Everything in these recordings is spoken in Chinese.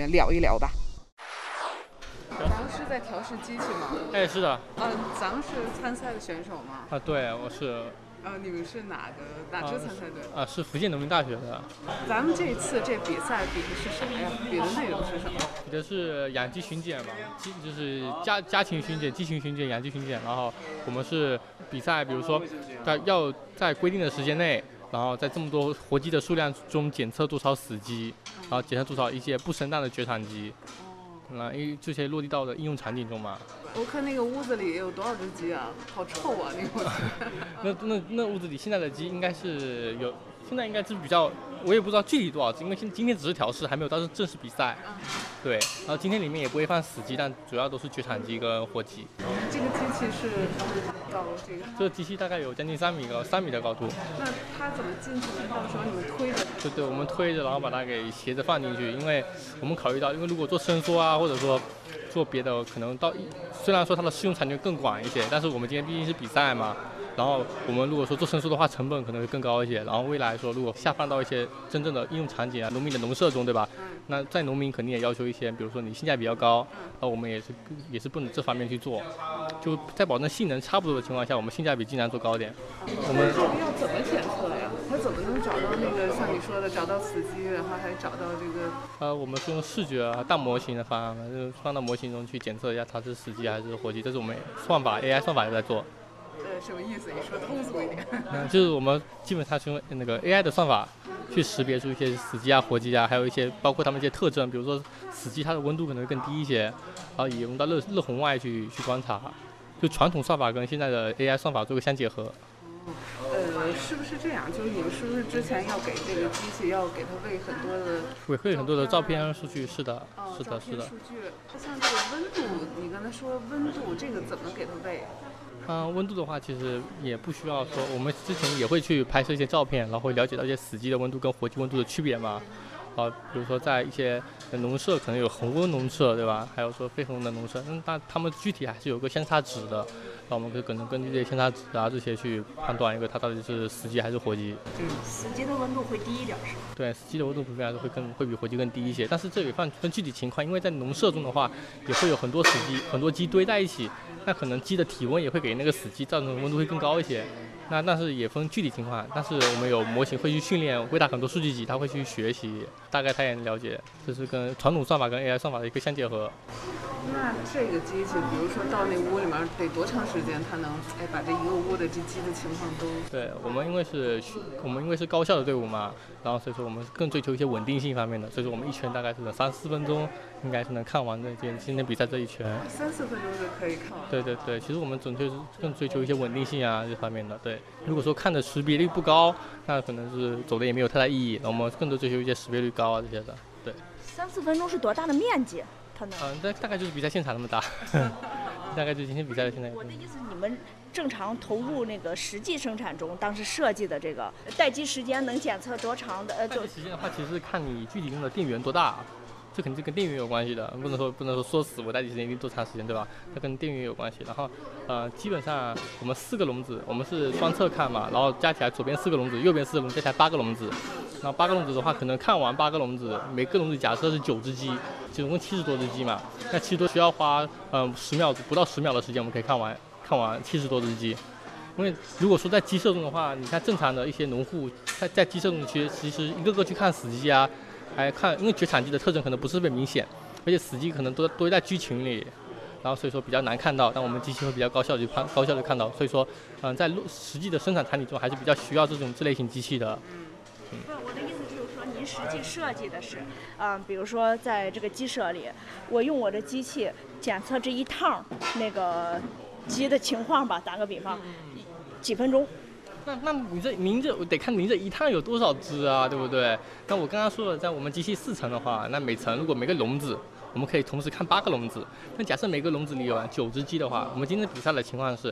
聊一聊吧。咱们是在调试机器吗？ 哎，是的。 咱们是参赛的选手吗？ 对，我是。 你们是哪支参赛队？ 是福建农民大学的。 咱们这次这比赛比的是啥呀？比的内容是什么？ 比的是养鸡巡检嘛，就是家禽巡检、鸡群巡检、养鸡巡检。然后我们是比赛，比如说，要在规定的时间内，然后在这么多活鸡的数量中检测多少死鸡，然后检测多少一些不生蛋的绝产鸡。因为这些落地到的应用场景中嘛。 我看那个屋子里有多少只鸡啊？好臭啊！那屋子。 那屋子里现在的鸡应该是有，现在应该是比较，我也不知道具体多少只，因为今天只是调试，还没有到正式比赛。对，然后今天里面也不会放死鸡，但主要都是绝产鸡跟活鸡。 这个机器是高这个机器大概有将近3米高，3米的高度。 那它怎么进去呢？到时候你们推着？ 对，我们推着，然后把它给斜着放进去，因为我们考虑到，因为如果做伸缩啊，或者说做别的，可能虽然说它的适用场景更广一些，但是我们今天毕竟是比赛嘛。然后我们如果说做伸缩的话，成本可能会更高一些。然后未来说，如果下放到一些真正的应用场景啊，农民的农舍中，对吧？那在农民肯定也要求一些，比如说你性价比较高，那我们也是不能这方面去做，就在保证性能差不多的情况下，我们性价比尽量做高点。 我们要怎么检测呀？它怎么能找到那个像你说的找到死鸡，然后还找到这个？ 我们是用视觉大模型的方案，就放到模型中去检测一下它是死鸡还是活鸡，这是我们AI 算法也在做。 什么意思？你说通俗一点。 就是我们基本上是用那个 AI 的算法去识别出一些死鸡啊、活鸡啊，还有一些包括它们一些特征，比如说死鸡它的温度可能会更低一些，然后也用到热红外去观察，就传统算法跟现在的 AI 算法做个相结合。 是不是这样？就是你们是不是之前要给这个机器要给它喂很多的照片数据？是的，是的。 数据。像这个温度，你刚才说温度，这个怎么给它喂？ 温度的话，其实也不需要说，我们之前也会去拍摄一些照片，然后会了解到一些死鸡的温度跟活鸡温度的区别嘛。比如说在一些农舍可能有恒温农舍，对吧？还有说非恒温的农舍，那他们具体还是有个相差值的。那我们可能根据这些相差值啊这些去判断一个它到底是死鸡还是活鸡。 死鸡的温度会低一点是吧？ 对，死鸡的温度普遍来说会比活鸡更低一些，但是这也分具体情况，因为在农舍中的话，也会有很多死鸡、很多鸡堆在一起，那可能鸡的体温也会给那个死鸡造成温度会更高一些。但是也分具体情况，但是我们有模型会去训练，喂它很多数据集，它会去学习，大概它也能了解，这是跟传统算法跟 AI 算法的一个相结合。 那这个机器，比如说到那屋里面得多长时间，它能把这一个屋的这鸡的情况都？对， 我们因为是高校的队伍嘛，然后所以说我们更追求一些稳定性方面的，所以说我们一圈大概是3-4分钟，应该是能看完今天比赛这一圈。 3-4分钟就可以看完。 对，其实我们更追求一些稳定性啊这方面的。对，如果说看的识别率不高，那可能是走的也没有太大意义。我们更多追求一些识别率高啊这些的。对。 3-4分钟是多大的面积？ 大概就是比赛现场那么大，大概就是今天比赛的现在。 我的意思，你们正常投入那个实际生产中，当时设计的这个待机时间能检测多长的？ 待机时间的话，其实是看你具体用的电源多大，这肯定是跟电源有关系的，不能说死我待机时间一定多长时间，对吧？它跟电源有关系。然后基本上我们4个笼子，我们是双侧看嘛，然后加起来左边4个笼子，右边4个笼子，加起来8个笼子。然后8个笼子的话，可能看完8个笼子，每个笼子假设是9只鸡，总共70多只鸡嘛，那70多需要花10秒不到10秒的时间，我们可以看完70多只鸡。因为如果说在鸡舍中的话，你看正常的一些农户在鸡舍中其实一个个去看死鸡啊，还看，因为绝产鸡的特征可能不是特别明显，而且死鸡可能都在鸡群里，然后所以说比较难看到，但我们机器会比较高效地看到，所以说在实际的生产场景中还是比较需要这类型机器的。 不，我的意思就是说，您实际设计的是，比如说在这个鸡舍里，我用我的机器检测这一趟那个鸡的情况吧，打个比方，几分钟。 那您这得看您这一趟有多少只啊，对不对？那我刚刚说了，在我们机器4层的话，那每层如果每个笼子，我们可以同时看8个笼子。那假设每个笼子里有9只鸡的话，我们今天比赛的情况是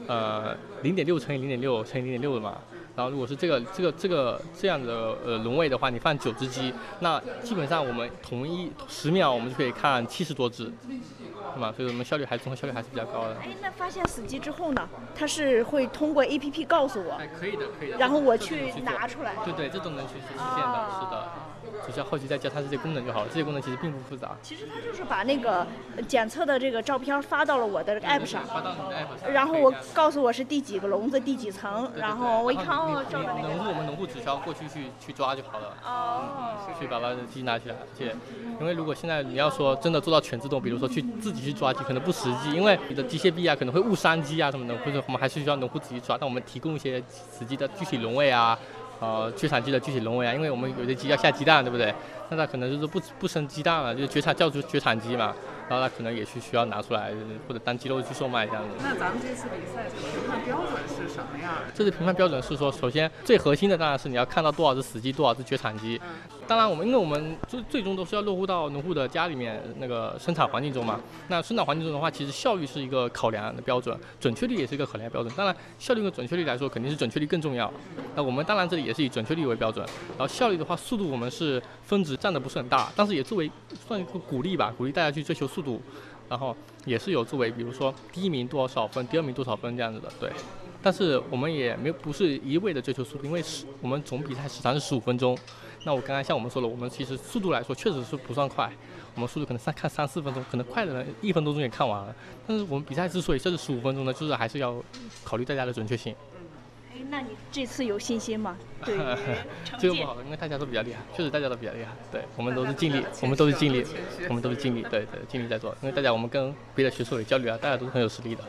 ，0.6乘以0.6乘以0.6的嘛。然后如果是这样的笼位的话，你放9只鸡，那基本上我们同一10秒我们就可以看70多只，对吧？所以我们综合效率还是比较高的。 那发现死鸡之后呢，它是会通过 APP 告诉我？ 可以的。 然后我去拿出来。 对，这都能去实现的，是的。 只需要后期再加上这些功能就好了。这些功能其实并不复杂。 其实它就是把那个检测的这个照片发到了我的这个 app 上， 发到你的 app 上， 然后我告诉我是第几个笼子第几层，然后我一看哦，照着那个。 我们农户只需要过去去抓就好了。去把它的鸡拿起来。而且，因为如果现在你要说真的做到全自动，比如说去自己去抓鸡，可能不实际，因为你的机械臂啊可能会误伤鸡啊什么的，或者我们还是需要农户自己抓。但我们提供一些实际的具体笼位啊，绝产鸡的具体笼位啊，因为我们有的鸡要下鸡蛋，对不对？那它可能就是不生鸡蛋了，就是叫做绝产鸡嘛。然后它可能也是需要拿出来或者当鸡肉去售卖这样子。 那咱们这次比赛这个评判标准是什么样的？ 这次评判标准是说，首先最核心的当然是你要看到多少只死鸡，多少只绝产鸡。当然因为我们最终都是要落户到农户的家里面那个生产环境中嘛。那生产环境中的话，其实效率是一个考量的标准，准确率也是一个考量标准。当然效率和准确率来说，肯定是准确率更重要。那我们当然这里也是以准确率为标准。然后效率的话，速度我们是分值占的不是很大，但是也作为算一个鼓励吧，鼓励大家去追求速度。然后也是有作为，比如说第1名多少分，第2名多少分这样子的，对。但是我们也不是一味的追求速度，因为我们总比赛时长是15分钟。那我刚才像我们说了，我们其实速度来说确实是不算快，我们速度可能看3-4分钟，可能快的人1分多钟也看完了。但是我们比赛之所以设置15分钟呢，就是还是要考虑大家的准确性。 那你这次有信心吗？对于成绩？ 这个不好，因为大家都比较厉害，确实大家都比较厉害。对，我们都是尽力，我们都是尽力，对，尽力在做。因为大家我们跟别的选手也交流啊，大家都是很有实力的。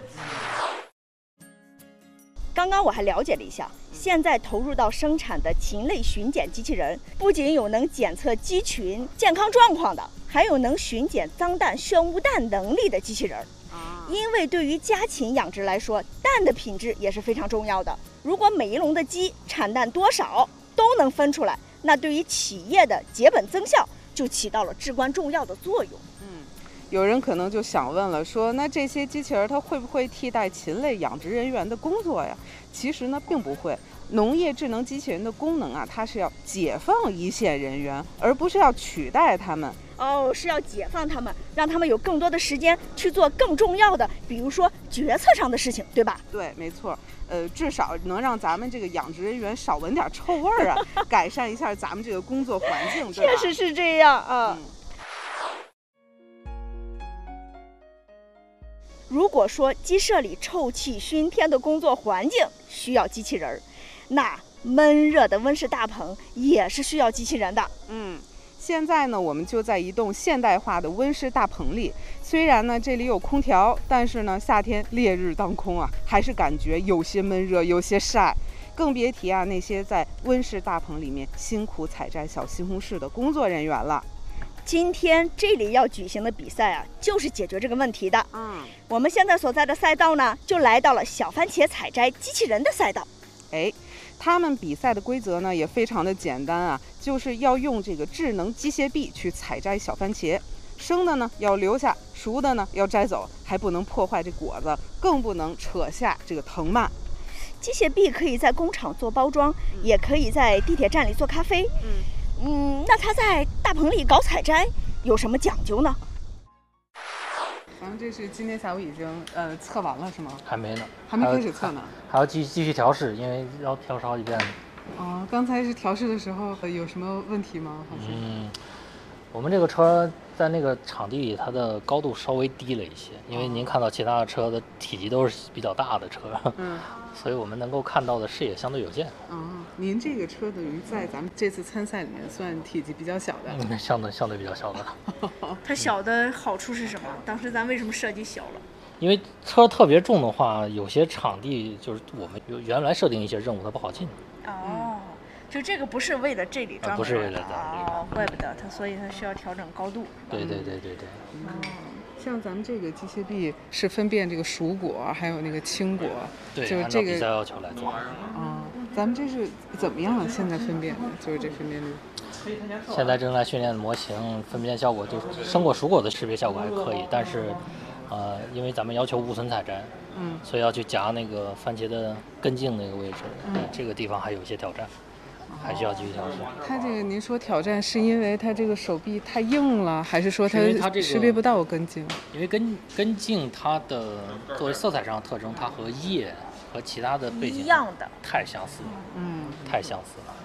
刚刚我还了解了一下，现在投入到生产的禽类巡检机器人，不仅有能检测鸡群健康状况的，还有能巡检脏蛋、漩污蛋能力的机器人。因为对于家禽养殖来说，蛋的品质也是非常重要的。如果每一笼的鸡产蛋多少都能分出来，那对于企业的节本增效就起到了至关重要的作用。 有人可能就想问了，说那这些机器人它会不会替代禽类养殖人员的工作呀？其实呢，并不会。农业智能机器人的功能啊，它是要解放一线人员，而不是要取代他们。 是要解放他们，让他们有更多的时间去做更重要的，比如说决策上的事情，对吧？ 对，没错。至少能让咱们这个养殖人员少闻点臭味儿啊，改善一下咱们这个工作环境，对吧？ 确实是这样啊。如果说鸡舍里臭气熏天的工作环境需要机器人，那闷热的温室大棚也是需要机器人的。 现在呢，我们就在一栋现代化的温室大棚里。虽然呢这里有空调，但是呢夏天烈日当空啊，还是感觉有些闷热，有些晒。更别提啊那些在温室大棚里面辛苦采摘小西红柿的工作人员了。 今天这里要举行的比赛啊，就是解决这个问题的。我们现在所在的赛道呢，就来到了小番茄采摘机器人的赛道。 他们比赛的规则呢也非常的简单啊，就是要用这个智能机械臂去采摘小番茄，生的呢要留下，熟的呢要摘走，还不能破坏这果子，更不能扯下这个藤蔓。 机械臂可以在工厂做包装，也可以在地铁站里做咖啡。那它在大棚里搞采摘有什么讲究呢？ 咱们这是今天下午已经测完了是吗？ 还没呢， 还没开始测呢， 还要继续调试，因为要调试好几遍。 刚才是调试的时候有什么问题吗？还是我们这个车在那个场地里，它的高度稍微低了一些，因为您看到其他的车的体积都是比较大的车，所以我们能够看到的视野相对有限。 您这个车等于在咱们这次参赛里面算体积比较小的， 相对比较小的。 它小的好处是什么？当时咱为什么设计小了？ 因为车特别重的话，有些场地就是我们原来设定一些任务它不好进。 就这个不是为了这里专门不是为了怪不得所以它需要调整高度。 对。 像咱们这个机械臂是分辨这个熟果还有那个青果， 对， 就是这个按照比赛要求来做。 咱们这是怎么样啊？现在分辨的就是这分辨率。 现在正在训练模型，分辨效果就生果熟果的识别效果还可以，但是因为咱们要求无损采摘，所以要去夹那个番茄的根茎那个位置，这个地方还有一些挑战，还需要继续调试。 它这个您说挑战是因为它这个手臂太硬了，还是说它识别不到根茎？ 因为根茎它的作为色彩上的特征，它和叶和其他的背景一样的， 太相似了，太相似了。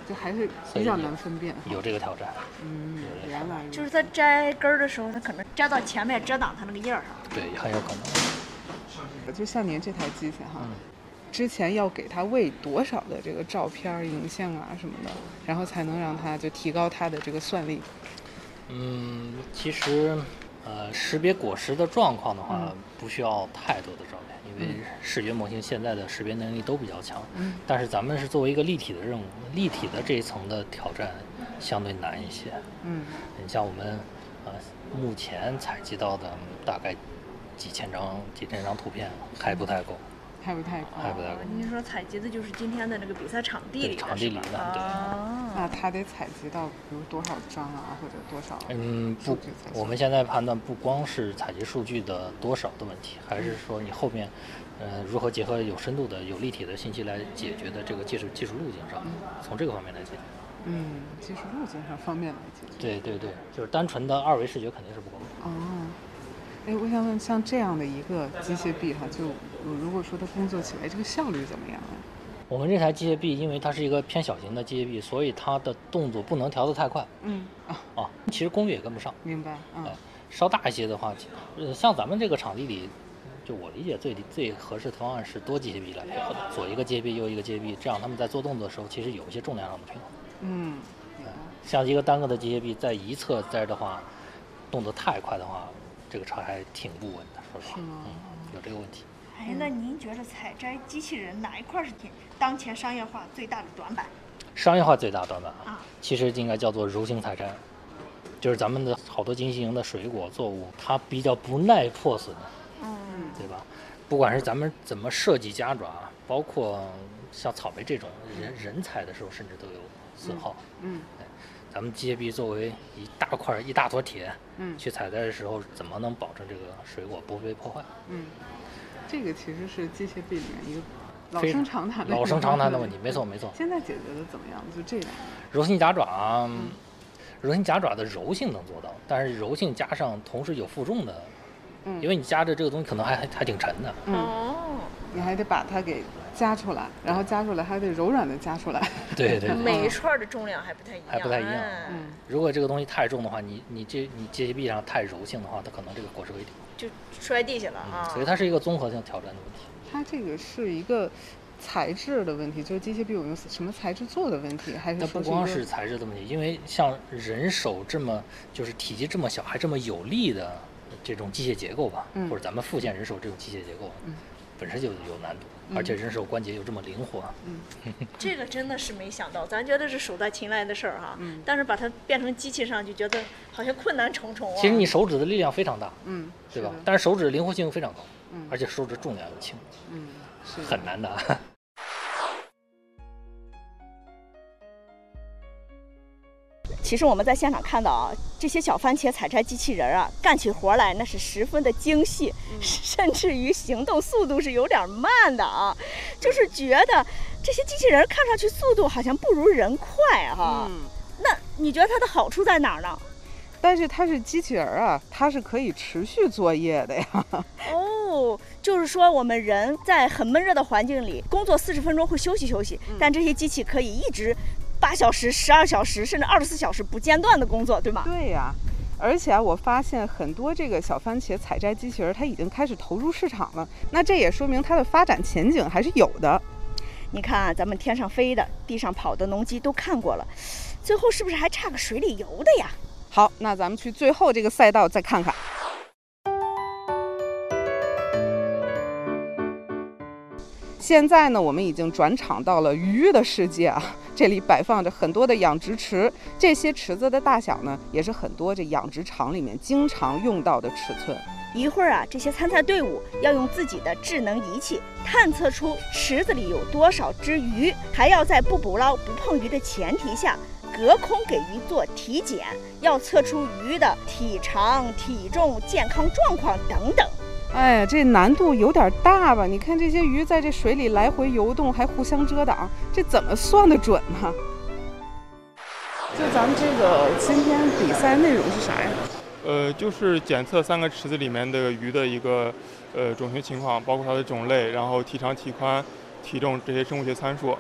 就还是比较难分辨。 有这个挑战。 原来就是它摘根儿的时候，它可能摘到前面遮挡它那个叶儿上。 对，很有可能。 就像您这台机器哈，之前要给它喂多少的这个照片、影像啊什么的，然后才能让它就提高它的这个算力？ 其实，识别果实的状况的话，不需要太多的照片，因为视觉模型现在的识别能力都比较强。但是咱们是作为一个立体的任务，立体的这一层的挑战相对难一些。你像我们，目前采集到的大概几千张图片还不太够。 还不太高。 您说采集的就是今天的那个比赛场地里的， 场地里的，对。 那他得采集到比如多少张啊，或者多少？ 不，我们现在判断不光是采集数据的多少的问题，还是说你后面，如何结合有深度的、有立体的信息来解决的这个技术路径上，从这个方面来解决。 技术路径上方面来解决。 对，就是单纯的二维视觉肯定是不够的。 我想问，像这样的一个机械臂哈，就如果说它工作起来，这个效率怎么样啊？ 我们这台机械臂，因为它是一个偏小型的机械臂，所以它的动作不能调得太快。其实功率也跟不上。 明白。 稍大一些的话，像咱们这个场地里，就我理解最合适的方案是多机械臂来配合的，左一个机械臂，右一个机械臂，这样他们在做动作的时候，其实有一些重量上的平衡。像一个单个的机械臂在一侧摘的话，动作太快的话，这个车还挺不稳的，说实话。有这个问题。 那您觉得采摘机器人哪一块是当前商业化最大的短板？ 商业化最大短板其实应该叫做柔性采摘，就是咱们的好多经济型的水果作物，它比较不耐破损，对吧？不管是咱们怎么设计夹爪，包括像草莓这种人采的时候，甚至都有损耗。咱们机械臂作为一大坨铁，去采摘的时候，怎么能保证这个水果不被破坏？ 这个其实是机械臂里面一个老生常谈的问题，没错。 现在解决的怎么样？就这样。 柔性夹爪，柔性夹爪的柔性能做到，但是柔性加上同时有负重的，因为你夹着这个东西可能还挺沉的。 你还得把它给夹出来，然后夹出来还得柔软的夹出来。 对， 每一串的重量还不太一样。 如果这个东西太重的话，你机械臂上太柔性的话，它可能这个果实会就摔地下了所以它是一个综合性挑战的问题。 它这个是一个材质的问题，就是机械臂我用什么材质做的问题，还是说它不光是材质的问题，因为像人手这么就是体积这么小还这么有力的这种机械结构吧，或者咱们复现人手这种机械结构，本身就有难度，而且人手关节又这么灵活。 这个真的是没想到，咱觉得是手到擒来的事儿哈，但是把它变成机器上，就觉得好像困难重重。 其实你手指的力量非常大，对吧？但是手指灵活性非常高，而且手指重量又轻，很难的。 其实我们在现场看到这些小番茄采摘机器人干起活来那是十分的精细，甚至于行动速度是有点慢的就是觉得这些机器人看上去速度好像不如人快那你觉得它的好处在哪儿呢？ 但是它是机器人它是可以持续作业的呀。 就是说我们人在很闷热的环境里工作40分钟会休息，但这些机器可以一直8小时、12小时甚至24小时不间断的工作，对吗？ 对呀，而且我发现很多这个小番茄采摘机器人它已经开始投入市场了，那这也说明它的发展前景还是有的。 你看咱们天上飞的地上跑的农机都看过了，最后是不是还差个水里游的呀？ 好，那咱们去最后这个赛道再看看。现在呢，我们已经转场到了鱼的世界这里摆放着很多的养殖池，这些池子的大小呢，也是很多这养殖场里面经常用到的尺寸。 一会儿这些参赛队伍要用自己的智能仪器探测出池子里有多少只鱼，还要在不捕捞不碰鱼的前提下隔空给鱼做体检，要测出鱼的体长、体重、健康状况等等。 这难度有点大吧？你看这些鱼在这水里来回游动，还互相遮挡，这怎么算得准呢？就咱们这个今天比赛内容是啥呀？ 就是检测3个池子里面的鱼的一个种群情况，包括它的种类，然后体长、体宽、体重这些生物学参数。 咱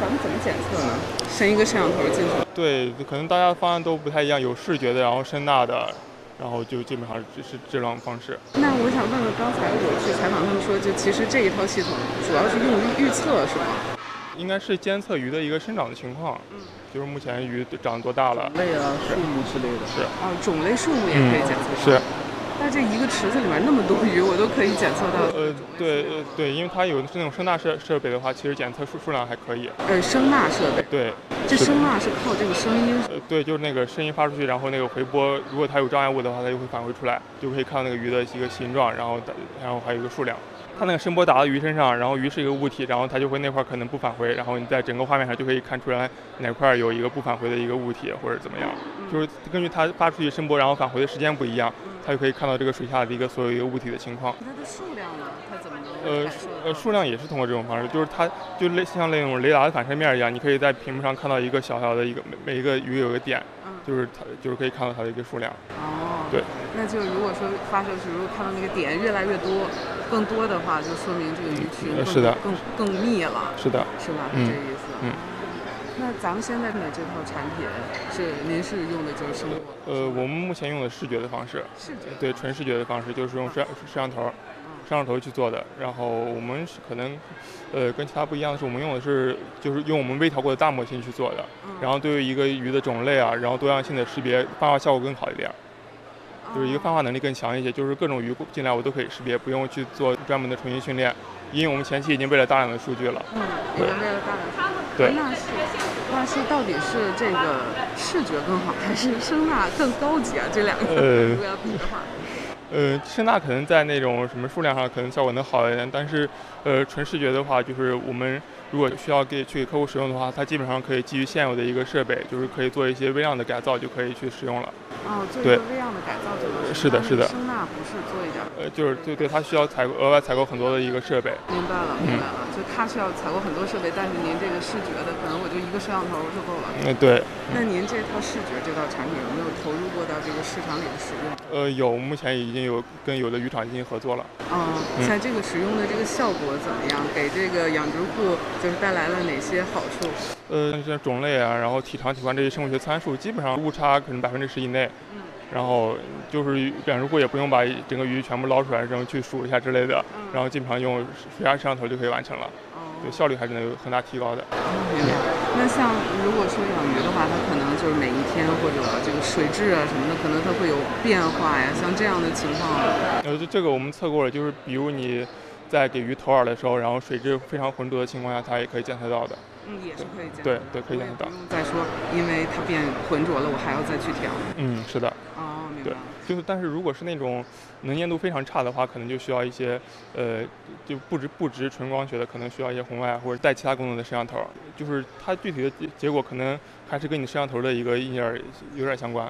咱们怎么检测呢？伸一个摄像头进去？ 对，可能大家方案都不太一样，有视觉的，然后声呐的，然后就基本上是这种方式。 那我想问问，刚才我去采访他们说，就其实这一套系统主要是用于预测，是吗？ 应该是监测鱼的一个生长的情况，就是目前鱼长多大了， 类啊、数目之类的。 是。 种类数目也可以检测到。 是。 那这一个池子里面那么多鱼，我都可以检测到。 对，因为它有那种声呐设备的话，其实检测数量还可以。 声呐设备。 对。 这声呐是靠这个声音。 对，就是那个声音发出去，然后那个回波，如果它有障碍物的话，它就会返回出来，就可以看到那个鱼的一个形状，然后还有一个数量。它那个声波打到鱼身上，然后鱼是一个物体，然后它就会那块可能不返回，然后你在整个画面上就可以看出来哪块有一个不返回的一个物体或者怎么样，就是根据它发出去声波，然后返回的时间不一样，它就可以看到这个水下的所有一个物体的情况。 它的数量呢？它怎么能数量也是通过这种方式，就是它就像那种雷达的反射面一样，你可以在屏幕上看到一个小小的每一个鱼有个点，就是它就是可以看到它的一个数量。 哦， 对。 那就如果说发射时如果看到那个点越来越多，更多的话，就说明这个鱼群是的更密了。 是的。 是吧？是这个意思。那咱们现在的这套产品您是用的就是声波？ 我们目前用的视觉的方式。 视觉。 对，纯视觉的方式，就是用摄像头去做的。然后我们可能跟其他不一样的是，我们用的就是用我们微调过的大模型去做的。然后对于一个鱼的种类啊，然后多样性的识别，泛化效果更好一点。就是一个泛化能力更强一些，就是各种鱼进来我都可以识别，不用去做专门的重新训练，因为我们前期已经备了大量的数据了。 已经备了大量的数据。 对。 那是到底是这个视觉更好，还是声呐更高级啊？这两个如果要比的话。 声呐可能在那种什么数量上可能效果能好一点，但是纯视觉的话，就是我们如果需要去给客户使用的话，它基本上可以基于现有的一个设备，就是可以做一些微量的改造，就可以去使用了。 做一个微量的改造就能。 是的，是的。 声呐不是做一点。 就是对，它需要额外采购很多的一个设备。 明白了。就它需要采购很多设备，但是您这个视觉的，可能我就一个摄像头就够了。 对。 那您这套视觉这套产品有没有投入过到这个市场里的使用？ 有，目前已经有跟有的渔场进行合作了。 在这个使用的这个效果怎么样？给这个养殖户就是带来了哪些好处？ 像种类啊，然后体长、体宽这些生物学参数，基本上误差可能10%以内。然后就是养殖户也不用把整个鱼全部捞出来，然后去数一下之类的，然后基本上用水下摄像头就可以完成了。对，效率还是能有很大提高的。 明白。那像如果说养鱼的话，它可能就是每一天或者这个水质啊什么的，可能它会有变化呀，像这样的情况。 这个我们测过了，就是比如你在给鱼投饵的时候，然后水质非常浑浊的情况下，它也可以检测到的。 也是可以检测。 对，可以检测到。 不用再说，因为它变浑浊了，我还要再去调。 是的。 明白。 对，但是如果是那种能见度非常差的话，可能就需要一些就不直纯光学的，可能需要一些红外或者带其他功能的摄像头。就是它具体的结果可能还是跟你摄像头的一个硬件有点相关。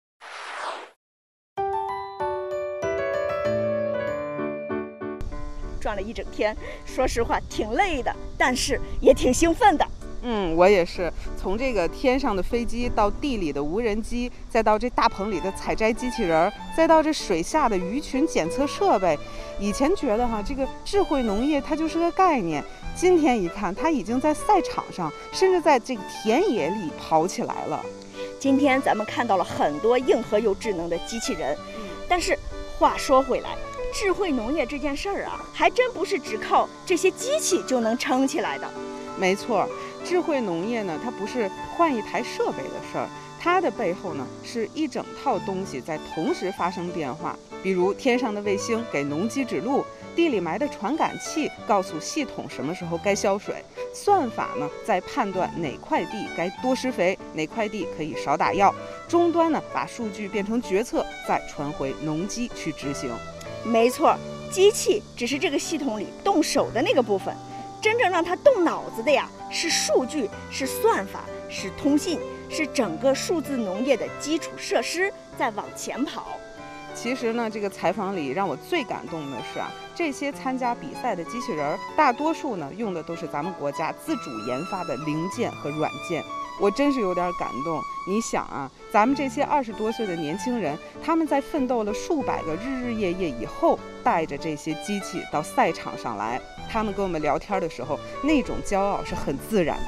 转了一整天，说实话挺累的，但是也挺兴奋的。 我也是，从这个天上的飞机到地里的无人机，再到这大棚里的采摘机器人，再到这水下的鱼群检测设备。以前觉得这个智慧农业它就是个概念，今天一看，它已经在赛场上，甚至在这个田野里跑起来了。 今天咱们看到了很多硬核又智能的机器人，但是话说回来，智慧农业这件事儿啊，还真不是只靠这些机器就能撑起来的。 没错，智慧农业呢，它不是换一台设备的事儿，它的背后呢是一整套东西在同时发生变化。比如天上的卫星给农机指路，地里埋的传感器告诉系统什么时候该浇水，算法呢在判断哪块地该多施肥，哪块地可以少打药，终端呢把数据变成决策，再传回农机去执行。 没错，机器只是这个系统里动手的那个部分，真正让它动脑子的呀，是数据，是算法，是通信，是整个数字农业的基础设施在往前跑。 其实呢，这个采访里让我最感动的是这些参加比赛的机器人，大多数呢用的都是咱们国家自主研发的零件和软件。我真是有点感动。你想咱们这些20多岁的年轻人，他们在奋斗了数百个日日夜夜以后，带着这些机器到赛场上来，他们跟我们聊天的时候，那种骄傲是很自然的。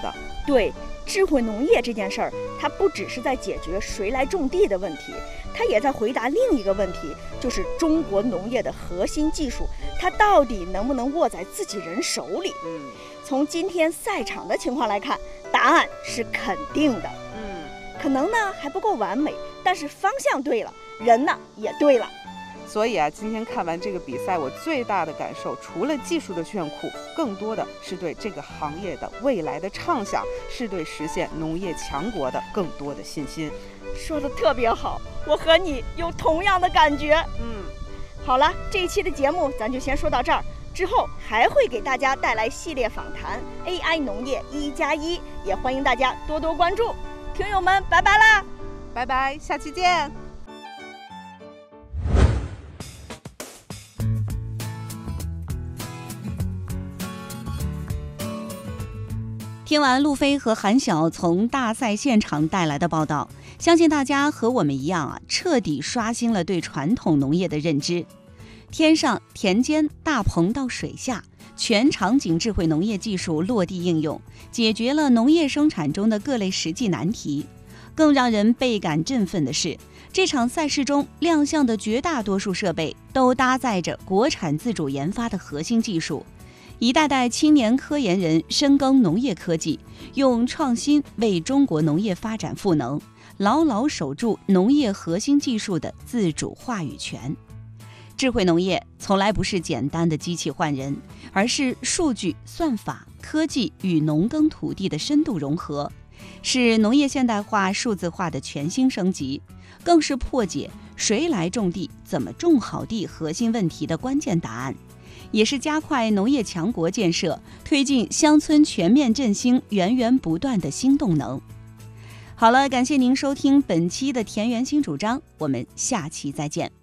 对，智慧农业这件事儿，它不只是在解决谁来种地的问题，它也在回答另一个问题，就是中国农业的核心技术，它到底能不能握在自己人手里？从今天赛场的情况来看，答案是肯定的。可能呢还不够完美，但是方向对了，人呢也对了。 所以啊，今天看完这个比赛，我最大的感受，除了技术的炫酷，更多的是对这个行业的未来的畅想，是对实现农业强国的更多的信心。 说的特别好，我和你有同样的感觉。好了，这一期的节目咱就先说到这儿，之后还会给大家带来系列访谈 AI 农业1+1，也欢迎大家多多关注。听友们，拜拜啦！ 拜拜，下期见。 听完路飞和韩晓从大赛现场带来的报道，相信大家和我们一样彻底刷新了对传统农业的认知。天上、田间、大棚到水下，全场景智慧农业技术落地应用，解决了农业生产中的各类实际难题。更让人倍感振奋的是，这场赛事中亮相的绝大多数设备都搭载着国产自主研发的核心技术。一代代青年科研人深耕农业科技，用创新为中国农业发展赋能，牢牢守住农业核心技术的自主话语权。智慧农业从来不是简单的机器换人，而是数据、算法、科技与农耕土地的深度融合，是农业现代化、数字化的全新升级，更是破解谁来种地、怎么种好地核心问题的关键答案，也是加快农业强国建设、推进乡村全面振兴源源不断的新动能。好了，感谢您收听本期的田园新主张，我们下期再见。